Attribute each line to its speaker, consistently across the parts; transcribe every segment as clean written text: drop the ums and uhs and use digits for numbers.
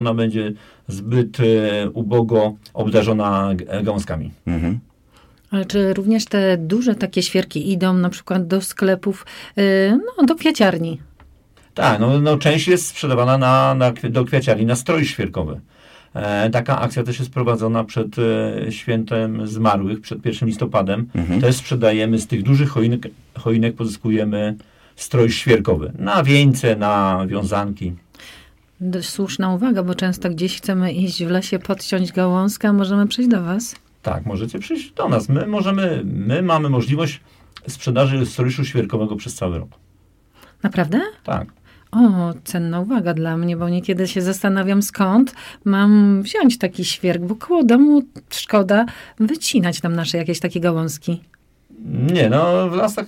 Speaker 1: ona będzie zbyt ubogo obdarzona gałązkami.
Speaker 2: Mhm.
Speaker 3: Ale czy również te duże takie świerki idą na przykład do sklepów, do kwiaciarni?
Speaker 1: Tak, no część jest sprzedawana do kwiaciarni na stroje świerkowe. Taka akcja też jest prowadzona przed świętem zmarłych, przed 1 listopadem. Też sprzedajemy z tych dużych choinek pozyskujemy strój świerkowy. Na wieńce, na wiązanki.
Speaker 3: Dość słuszna uwaga, bo często gdzieś chcemy iść w lesie, podciąć gałązkę, a możemy przyjść do was.
Speaker 1: Tak, możecie przyjść do nas. My mamy możliwość sprzedaży strojszu świerkowego przez cały rok.
Speaker 3: Naprawdę?
Speaker 1: Tak.
Speaker 3: O, cenna uwaga dla mnie, bo niekiedy się zastanawiam, skąd mam wziąć taki świerk, bo koło domu szkoda wycinać tam nasze jakieś takie gałązki.
Speaker 1: Nie, no w lasach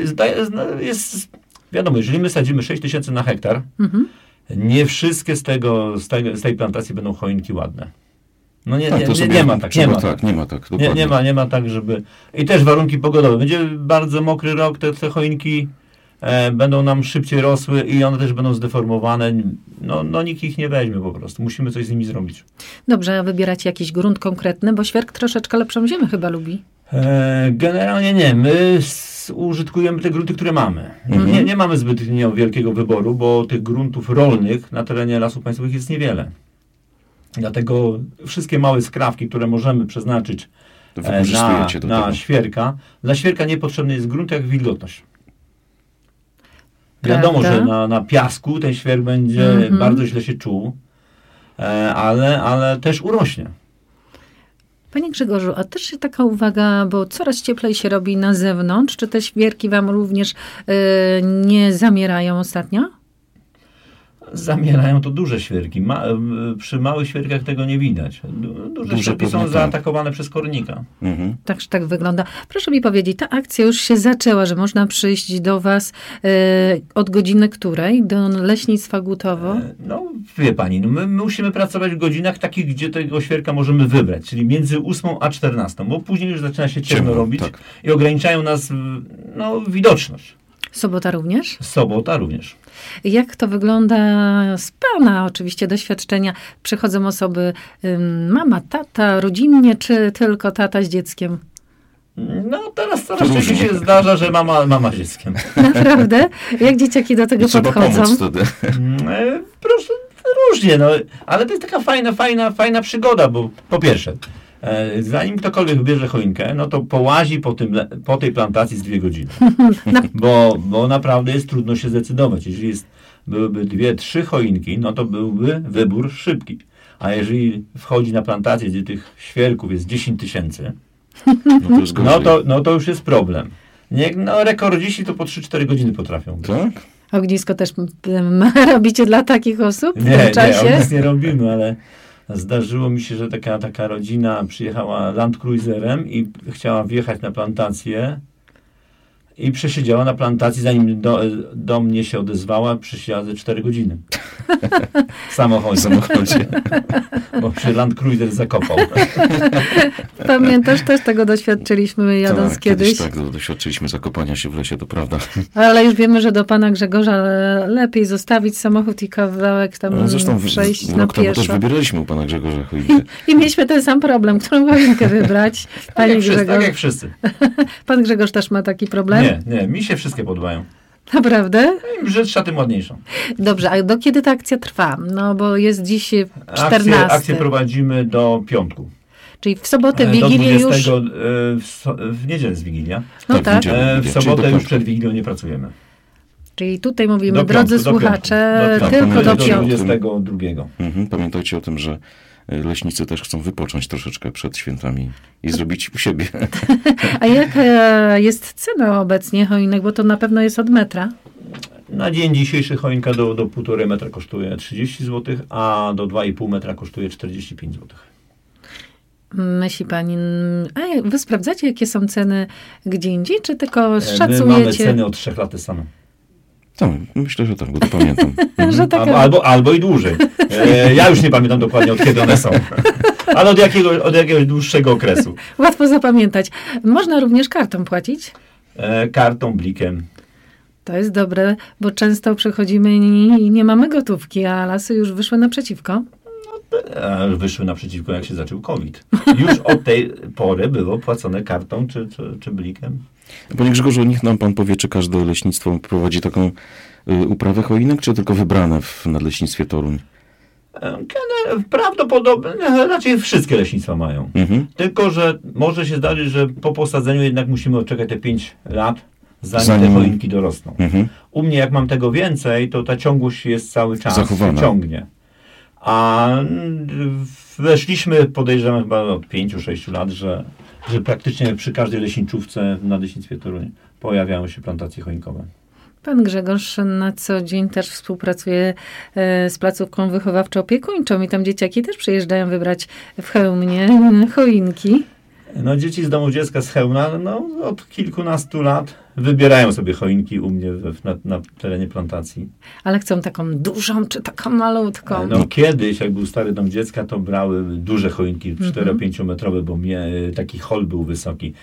Speaker 1: jest wiadomo, jeżeli my sadzimy 6 000 na hektar, nie wszystkie z tej plantacji będą choinki ładne. No nie ma tak. Nie ma tak, żeby... I też warunki pogodowe. Będzie bardzo mokry rok, te choinki będą nam szybciej rosły i one też będą zdeformowane. No nikt ich nie weźmie po prostu. Musimy coś z nimi zrobić.
Speaker 3: Dobrze, a wybieracie jakiś grunt konkretny, bo świerk troszeczkę lepszą ziemię chyba lubi.
Speaker 1: Generalnie nie. My użytkujemy te grunty, które mamy. Nie mamy zbytnio wielkiego wyboru, bo tych gruntów rolnych na terenie Lasów Państwowych jest niewiele. Dlatego wszystkie małe skrawki, które możemy przeznaczyć na świerka, dla świerka niepotrzebny jest grunt jak wilgotność. Wiadomo, że na piasku ten świerk będzie bardzo źle się czuł, ale też urośnie.
Speaker 3: Panie Grzegorzu, a też taka uwaga, bo coraz cieplej się robi na zewnątrz. Czy te świerki wam również nie zamierają ostatnio?
Speaker 1: Zamierają to duże świerki. Przy małych świerkach tego nie widać. Duże świerki są zaatakowane przez kornika.
Speaker 3: Tak wygląda. Proszę mi powiedzieć, ta akcja już się zaczęła, że można przyjść do was od godziny której? Do Leśnictwa Gutowo?
Speaker 1: Wie pani, my musimy pracować w godzinach takich, gdzie tego świerka możemy wybrać, czyli między 8 a 14, bo później już zaczyna się ciemno robić i ograniczają nas widoczność.
Speaker 3: Sobota również?
Speaker 1: Sobota również.
Speaker 3: Jak to wygląda z pana oczywiście doświadczenia? Przychodzą osoby mama, tata, rodzinnie, czy tylko tata z dzieckiem?
Speaker 1: Teraz coraz częściej się zdarza, że mama z dzieckiem.
Speaker 3: Naprawdę? Jak dzieciaki do tego podchodzą?
Speaker 2: Pomóc wtedy.
Speaker 1: Proszę, różnie, ale to jest taka fajna przygoda, bo po pierwsze, zanim ktokolwiek wybierze choinkę, to połazi po tej plantacji z 2 godziny. Bo naprawdę jest trudno się zdecydować. Jeżeli byłyby 2-3 choinki, to byłby wybór szybki. A jeżeli wchodzi na plantację, gdzie tych świerków jest 10 000, to już jest problem. Rekordziści to po 3-4 godziny potrafią.
Speaker 2: Tak?
Speaker 3: Ognisko też robicie dla takich osób w tym czasie?
Speaker 1: Nie, nic nie robimy, ale zdarzyło mi się, że taka rodzina przyjechała Land Cruiserem i chciała wjechać na plantację i przesiedziała na plantacji, zanim do mnie się odezwała, przesiedziała ze 4 godziny. W samochodzie. Bo się Land Cruiser zakopał.
Speaker 3: Pamiętasz, też tego doświadczyliśmy jadąc kiedyś.
Speaker 2: Tak, doświadczyliśmy zakopania się w lesie, to prawda.
Speaker 3: Ale już wiemy, że do pana Grzegorza lepiej zostawić samochód i kawałek tam przejść na pieszo.
Speaker 2: Też wybieraliśmy u pana Grzegorza choinkę.
Speaker 3: I mieliśmy ten sam problem, którą choinkę wybrać.
Speaker 1: Tak jak wszyscy.
Speaker 3: Pan Grzegorz też ma taki problem?
Speaker 1: Nie, mi się wszystkie podobają.
Speaker 3: Naprawdę?
Speaker 1: Im brzydsza, tym ładniejszą.
Speaker 3: Dobrze, a do kiedy ta akcja trwa? Bo jest dziś 14.
Speaker 1: Akcję prowadzimy do piątku.
Speaker 3: Czyli w sobotę, Wigilię
Speaker 1: do 20,
Speaker 3: już...
Speaker 1: w niedzielę jest Wigilia.
Speaker 3: Tak.
Speaker 1: W sobotę już przed Wigilią nie pracujemy.
Speaker 3: Czyli tutaj mówimy, drodzy słuchacze, tylko do piątku.
Speaker 1: 22.
Speaker 2: Pamiętajcie o tym, że leśnicy też chcą wypocząć troszeczkę przed świętami i zrobić u siebie.
Speaker 3: A jaka jest cena obecnie choinek? Bo to na pewno jest od metra.
Speaker 1: Na dzień dzisiejszy choinka do 1,5 metra kosztuje 30 zł, a do 2,5 metra kosztuje 45 zł.
Speaker 3: Myśli pani, a wy sprawdzacie, jakie są ceny gdzie indziej, czy tylko szacujecie?
Speaker 1: My mamy ceny od 3 lat te same.
Speaker 2: Myślę, że tak, bo to pamiętam.
Speaker 3: Że taka...
Speaker 1: albo i dłużej. Ja już nie pamiętam dokładnie, od kiedy one są. Ale od jakiegoś dłuższego okresu.
Speaker 3: Łatwo zapamiętać. Można również kartą płacić?
Speaker 1: Kartą, blikiem.
Speaker 3: To jest dobre, bo często przychodzimy i nie mamy gotówki, a lasy już wyszły naprzeciwko.
Speaker 1: Wyszły naprzeciwko, jak się zaczął COVID. Już od tej pory było płacone kartą czy blikiem.
Speaker 2: Panie Grzegorzu, niech nam pan powie, czy każde leśnictwo prowadzi taką uprawę choinek, czy tylko wybrane w Nadleśnictwie Toruń?
Speaker 1: Prawdopodobnie raczej wszystkie leśnictwa mają. Tylko, że może się zdarzyć, że po posadzeniu jednak musimy odczekać te 5 lat, zanim te choinki dorosną. U mnie, jak mam tego więcej, to ta ciągłość jest cały czas.
Speaker 2: Zachowana.
Speaker 1: Ciągnie. A weszliśmy, podejrzewam, chyba od 5-6 lat, że praktycznie przy każdej leśniczówce w Nadleśnictwie Toruń pojawiają się plantacje choinkowe.
Speaker 3: Pan Grzegorz na co dzień też współpracuje z placówką wychowawczo-opiekuńczą i tam dzieciaki też przyjeżdżają wybrać w Chełmie choinki.
Speaker 1: No, dzieci z domu dziecka z Chełmna od kilkunastu lat wybierają sobie choinki u mnie na terenie plantacji.
Speaker 3: Ale chcą taką dużą, czy taką malutką?
Speaker 1: No, kiedyś, jak był stary dom dziecka, to brały duże choinki, 4-5 metrowe, bo taki hol był wysoki.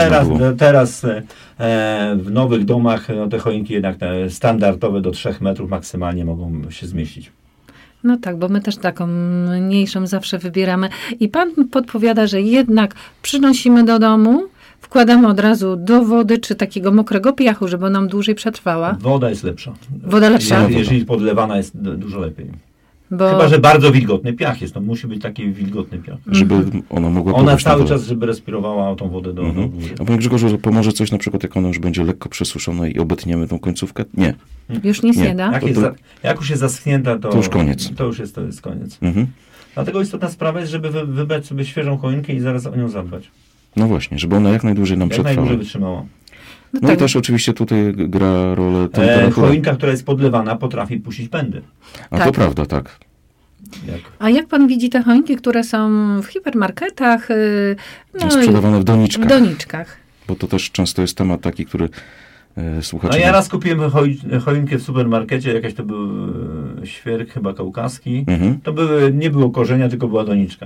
Speaker 1: Teraz w nowych domach te choinki jednak te standardowe do 3 metrów maksymalnie mogą się zmieścić.
Speaker 3: No tak, bo my też taką mniejszą zawsze wybieramy. I pan podpowiada, że jednak przynosimy do domu, wkładamy od razu do wody, czy takiego mokrego piachu, żeby nam dłużej przetrwała.
Speaker 1: Woda jest lepsza.
Speaker 3: Woda lepsza?
Speaker 1: Jeżeli podlewana jest dużo lepiej.
Speaker 3: Bo...
Speaker 1: Chyba że bardzo wilgotny piach jest. To musi być taki wilgotny piach.
Speaker 2: Żeby ona mogła
Speaker 1: Ona cały czas, żeby respirowała tą wodę do góry.
Speaker 2: A panie Grzegorzu, pomoże coś na przykład, jak ona już będzie lekko przesuszona i obetniemy tą końcówkę? Nie.
Speaker 3: Już nic nie da?
Speaker 1: Jak już jest zaschnięta, to
Speaker 2: już koniec.
Speaker 1: To już jest koniec. Dlatego istotna sprawa jest, żeby wybrać sobie świeżą choinkę i zaraz o nią zadbać.
Speaker 2: No właśnie, żeby ona jak najdłużej nam przetrwała.
Speaker 1: Jak najdłużej wytrzymała.
Speaker 2: No tak. I też oczywiście tutaj gra rolę temperatura.
Speaker 1: Choinka, która jest podlewana, potrafi puścić pędy.
Speaker 2: A tak. To prawda, tak.
Speaker 3: A jak pan widzi te choinki, które są w hipermarketach?
Speaker 2: Sprzedawane w doniczkach.
Speaker 3: W doniczkach.
Speaker 2: Bo to też często jest temat taki, który słuchacze...
Speaker 1: No ja raz kupiłem choinkę w supermarkecie, jakaś to był świerk chyba kaukaski. To nie było korzenia, tylko była doniczka.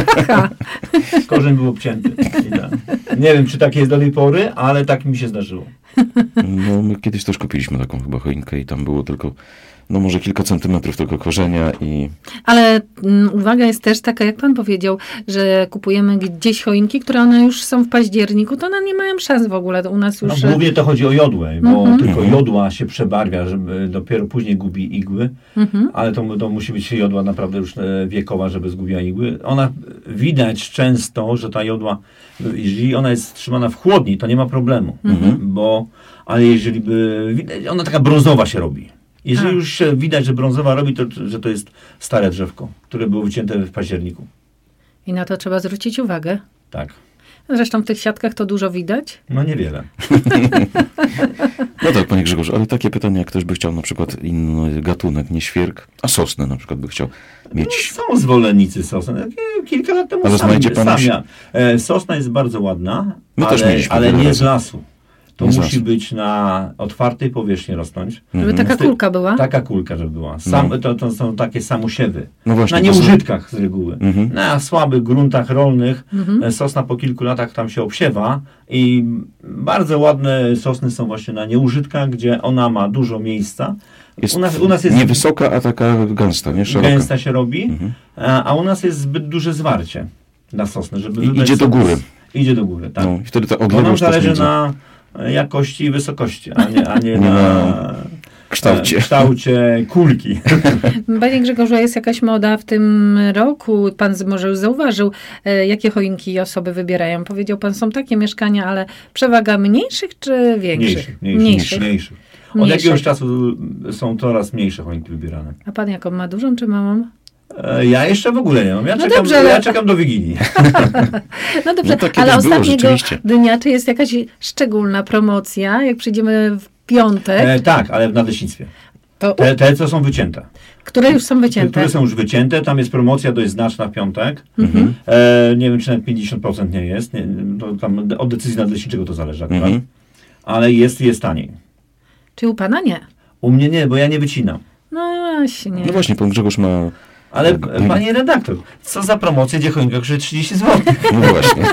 Speaker 1: Korzeń był obcięty. Nie wiem, czy tak jest do tej pory, ale tak mi się zdarzyło.
Speaker 2: No my kiedyś też kupiliśmy taką chyba choinkę i tam było tylko może kilka centymetrów tylko korzenia i...
Speaker 3: Ale uwaga jest też taka, jak pan powiedział, że kupujemy gdzieś choinki, które one już są w październiku, to one nie mają szans w ogóle. U nas już...
Speaker 1: No, głównie to chodzi o jodłę, bo tylko jodła się przebarwia, żeby dopiero później gubi igły, ale to musi być jodła naprawdę już wiekowa, żeby zgubiła igły. Ona widać często, że ta jodła, jeżeli ona jest trzymana w chłodni, to nie ma problemu, ale jeżeli ona taka brązowa się robi. Jeżeli już się widać, że brązowa robi, to że to jest stare drzewko, które było wycięte w październiku.
Speaker 3: I na to trzeba zwrócić uwagę.
Speaker 1: Tak.
Speaker 3: Zresztą w tych siatkach to dużo widać.
Speaker 1: No niewiele.
Speaker 2: No tak, panie Grzegorzu, ale takie pytanie, jak ktoś by chciał na przykład inny gatunek, nie świerk, a sosnę na przykład by chciał mieć.
Speaker 1: No, są zwolennicy sosny. Kilka lat temu sosna jest bardzo ładna, ale nie z lasu. To musi być na otwartej powierzchni rosnąć.
Speaker 3: Żeby taka kulka była?
Speaker 1: Taka kulka, żeby była. To są takie samosiewy.
Speaker 2: No właśnie,
Speaker 1: na nieużytkach z reguły. Na słabych gruntach rolnych sosna po kilku latach tam się obsiewa i bardzo ładne sosny są właśnie na nieużytkach, gdzie ona ma dużo miejsca.
Speaker 2: U nas jest niewysoka, a taka gęsta, nie szeroka.
Speaker 1: Gęsta się robi, a u nas jest zbyt duże zwarcie na sosny, żeby
Speaker 2: idzie do góry.
Speaker 1: Idzie do góry, tak.
Speaker 2: No, i wtedy ta
Speaker 1: odległość nam zależy na jakości i wysokości, a nie na kształcie kulki.
Speaker 3: Panie Grzegorzu, jest jakaś moda w tym roku? Pan może już zauważył, jakie choinki osoby wybierają. Powiedział pan, są takie mieszkania, ale przewaga mniejszych czy większych?
Speaker 1: Mniejszych. Od jakiegoś czasu są coraz mniejsze choinki wybierane.
Speaker 3: A pan jaką ma, dużą czy małą?
Speaker 1: Ja jeszcze w ogóle nie mam. Ja czekam do Wigilii.
Speaker 3: No dobrze, ale ostatniego dnia, czy jest jakaś szczególna promocja, jak przyjdziemy w piątek?
Speaker 1: Tak, ale w nadleśnictwie. Te, co są wycięte.
Speaker 3: Które już są wycięte?
Speaker 1: Które są już wycięte. Tam jest promocja dość znaczna w piątek. Nie wiem, czy nawet 50% nie jest. To tam od decyzji nadleśniczego to zależy akurat. Ale jest taniej.
Speaker 3: Czy u pana nie?
Speaker 1: U mnie nie, bo ja nie wycinam.
Speaker 3: No właśnie.
Speaker 2: No właśnie, pan Grzegorz ma
Speaker 1: Ale panie redaktor, co za promocję, gdzie choinka kosztuje 30 zł?
Speaker 2: No właśnie.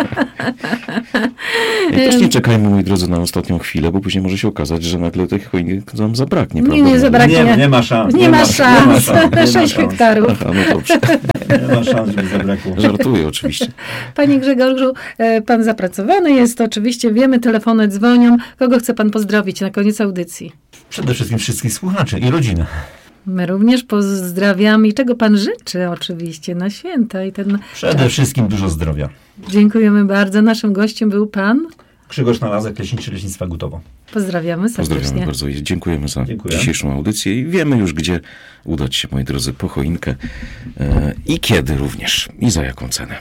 Speaker 2: I też nie czekajmy, moi drodzy, na ostatnią chwilę, bo później może się okazać, że nagle tych choinek nam zabraknie.
Speaker 3: Nie zabraknie.
Speaker 1: Nie ma szans.
Speaker 3: Nie ma szans. 6 hektarów.
Speaker 2: Aha, no dobrze.
Speaker 1: Nie ma szans, żeby zabrakło.
Speaker 2: Żartuję oczywiście.
Speaker 3: Panie Grzegorzu, pan zapracowany jest, oczywiście wiemy, telefony dzwonią. Kogo chce pan pozdrowić na koniec audycji?
Speaker 1: Przede wszystkim wszystkich słuchaczy i rodzinę.
Speaker 3: My również pozdrawiamy. I czego pan życzy oczywiście na święta? I ten
Speaker 1: Przede wszystkim dużo zdrowia.
Speaker 3: Dziękujemy bardzo. Naszym gościem był pan
Speaker 1: Grzegorz Nalazek, Leśniczy Leśnictwa Gutowo.
Speaker 3: Pozdrawiamy serdecznie.
Speaker 2: Pozdrawiamy bardzo i dziękujemy za dzisiejszą audycję i wiemy już, gdzie udać się, moi drodzy, po choinkę i kiedy również i za jaką cenę.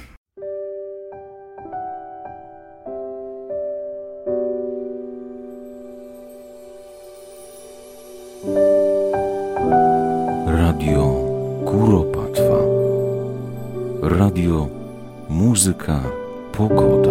Speaker 2: Radio Kuropatwa. Radio Muzyka Pogoda.